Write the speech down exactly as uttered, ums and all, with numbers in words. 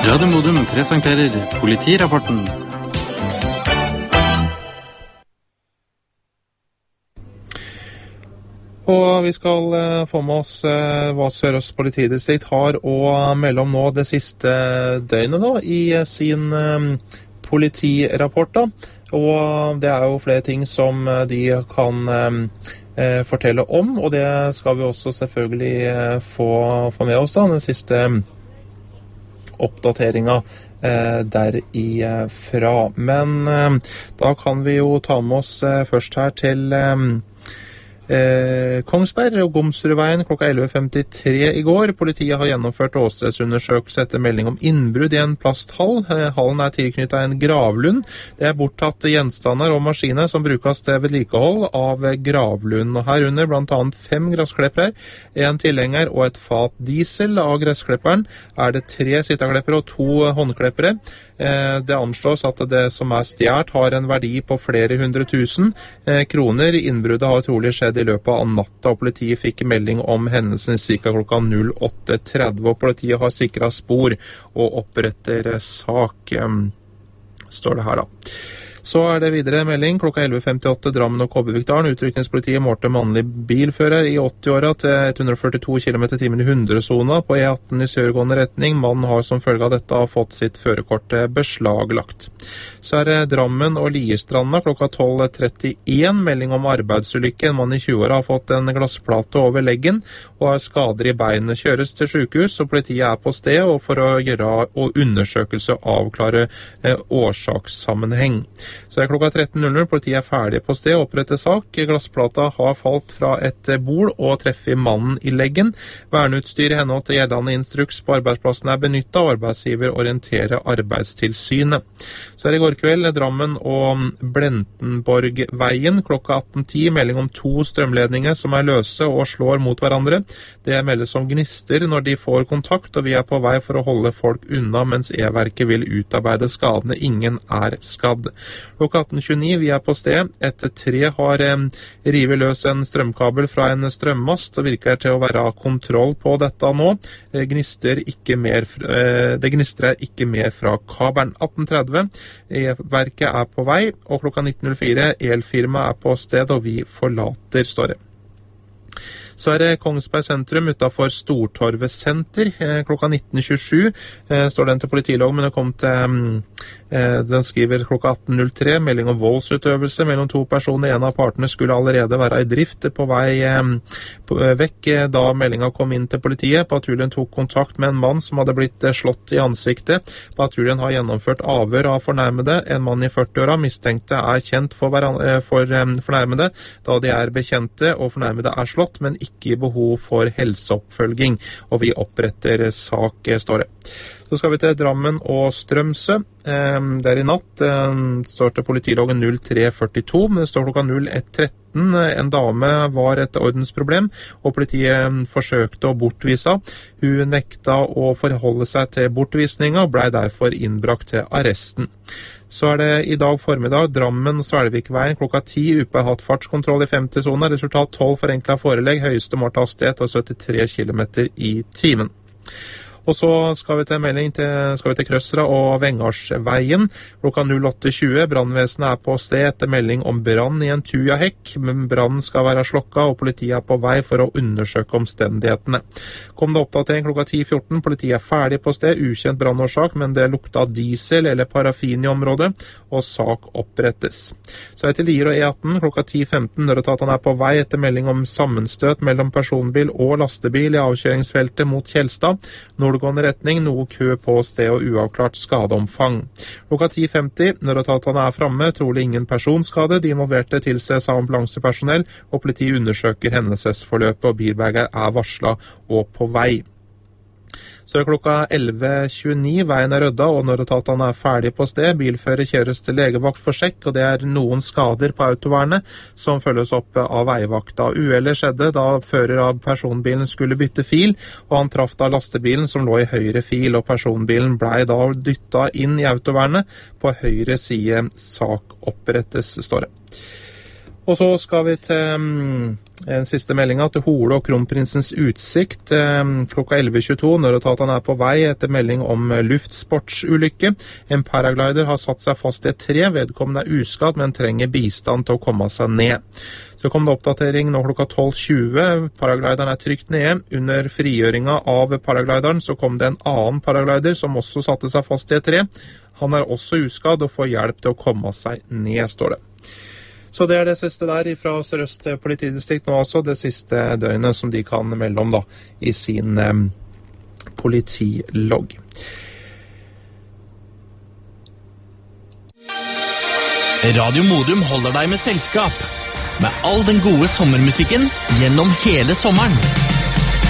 Radio Modum presenterer Politirapporten. Og vi skal uh, få med oss uh, hva Sør-Øst politidistrikt har å melde om nå det siste døgnet nå i uh, sin uh, politirapport. Da. Og det er jo flere ting som uh, de kan uh, uh, fortelle om, og det skal vi også selvfølgelig uh, få, få med oss da, den siste um, oppdateringen uh, derifra. Men uh, da kan vi jo ta med oss uh, først her til um, Eh, Kongsberg og Gomsrudveien klokka elleve femtitre i går. Politiet har gjennomført åstedsundersøkelse etter melding om innbrudd i en plasthall. Eh, hallen er tilknyttet en gravlund. Det er borttatt gjenstander og maskiner som brukes til vedlikehold av gravlund. Og herunder blant annet fem gressklippere, en tilhenger og et fat diesel. Av gressklipperen er det tre sitteklippere og to håndklippere. Eh, det anslås at det som er stjert har en verdi på flere hundre tusen eh, kroner. Innbruddet har trolig skjedd i løpet av natta, og politiet fikk melding om hendelsen cirka klokka åtte tretti, og politiet har sikret spor og oppretter sak, står det her da. Så er det videre melding klokka elleve femtiåtte Drammen og Kobbervikdalen. Utrykningspolitiet målte mannlig bilfører i åtti-åra til hundre førtito kilometer i timen i hundre-sona på E atten i sørgående retning. Mannen har som følge av dette fått sitt førerkort beslaglagt. Så er det Drammen og Lierstranda klokka tolv trettien. Melding om arbeidsulykke. En mann i tjue-åra har fått en glassplate over leggen og har skader i beinet. Kjøres til sykehus, og politiet er på sted og for å gjøre og undersøkelse avklare eh, årsakssammenheng. Så er klokka tretten null null, politiet er ferdig på sted, oppretter sak. Glassplata har falt fra et bord og treffer mannen i leggen. Verneutstyr i henhold til gjeldende instruks på arbeidsplassen er benyttet, og arbeidsgiver orienterer arbeidstilsynet. Så er det i går kveld Drammen og Blentenborgveien klokka atten ti, melding om to strømledninger som er løse og slår mot hverandre. Det meldes om gnister når de får kontakt, og vi er på vei for å holde folk unna mens E-verket vil utarbeide skadene. Ingen er skadd. Klokka atten tjueni, vi er på sted. Et tre har eh, rivet løs en strømkabel fra en strømmast, og virker til å være kontroll på dette nå. Eh, gnister ikke mer, eh, det gnistrer ikke mer fra kabelen. atten tretti, E-verket er på vei, og klokka nitten null fire, elfirma er på sted, og vi forlater, står det. Så er det Kongsberg sentrum utenfor Stortorvet senter. Eh, klokka nitten tjuesju eh, står den til politilogg, men det kom til, eh, den skriver klokka atten null tre, melding om voldsutøvelse mellom to personer. En av partene skulle allerede være i drift på vei eh, på, eh, vekk eh, da meldingen kom inn til politiet. Patruljen tok kontakt med en mann som hadde blitt eh, slått i ansiktet. Patruljen har gjennomført avhør av fornærmede. En mann i førti-åra mistenkte er kjent for, eh, for eh, fornærmede, da de er bekjente og fornærmede er slått, men ikke ikke behov for helseoppfølging, og vi oppretter sak, står det. Så skal vi til Drammen og Strømsø. Der i natt står det politiloggen null tre førtito, men det står klokka null ett tretten. En dame var et ordensproblem, og politiet forsøkte å bortvise. Hun nekta å forholde seg til bortvisninga, og ble derfor innbrakt til arresten. Så er det i dag formiddag Drammen og Svelvikveien klokka ti, upe hatt fartskontroll i femti-sona, resultat tolv forenklet forelegg, høyeste målt hastighet av syttitre kilometer i timen. Og så skal vi til melding til, skal vi til Krøsra og Vengarsveien. Klokka null åtte tjue, brannvesenet er på sted etter melding om brann i en tujahekk, men brannen skal være slokka, og politiet er på vei for å undersøke omstendighetene. Kom det oppdatering klokka ti fjorten, politiet er ferdig på sted, ukjent brannårsak, men det lukta diesel eller parafin i området, og sak opprettes. Så er det til Lier og E atten, klokka ti femten, nødetatene er på vei etter melding om sammenstøt mellom personbil og lastebil i avkjøringsfeltet mot Kjelstad. Nordgående retning, noe kø på sted og uavklart skadeomfang. Klokka ti femti, nødetatene er fremme, trolig ingen personskade. De involverte tilses av ambulansepersonell, og politiet undersøker hendelsesforløpet, og bilberger er varslet og på vei. Så er klokka elleve tjueni, veien er rydda, og nødetatene er ferdig på sted. Bilfører kjøres til legevakt for sjekk, og det er noen skader på autovernet som følges opp av veivakta. Uhellet skjedde da fører av personbilen skulle bytte fil, og han traff da lastebilen som lå i høyre fil, og personbilen ble da dyttet inn i autovernet på høyre side. Sak opprettes, står det. Og så skal vi til um, en siste melding til Hole og Kronprinsens utsikt um, klokka elleve tjueto, når han er på vei etter melding om luftsportsulykke. En paraglider har satt seg fast i et tre, vedkommende er uskadd, men trenger bistand til å komme seg ned. Så kom det oppdatering nå klokka tolv tjue, paraglideren er trygt nede. Under frigjøringa av paraglideren så kom det en annen paraglider som også satte seg fast i et tre. Han er også uskadd og får hjelp til å komme seg ned, står det. Så det er det siste der fra Sør-Øst politidistrikt nå, altså det siste døgnet som de kan melde om da, i sin eh, politilogg. Radio Modum holder deg med selskap, med all den gode sommermusikken gjennom hele sommeren.